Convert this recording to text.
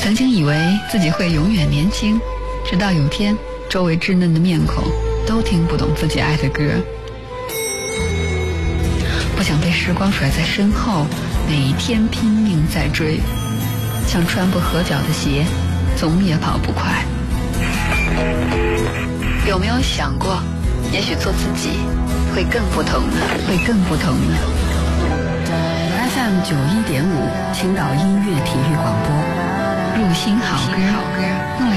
曾经以为自己会永远年轻，直到有天周围稚嫩的面孔都听不懂自己爱的歌。不想被时光甩在身后，每一天拼命在追，像穿不合脚的鞋，总也跑不快。有没有想过，也许做自己会更不同呢？会更不同呢？ FM 91.5青岛音乐体育广播，入心好歌，用来